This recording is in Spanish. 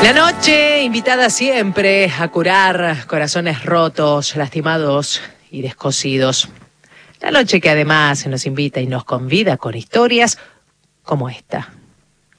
La noche invitada siempre a curar corazones rotos, lastimados y descosidos. La noche que además nos invita y nos convida con historias como esta.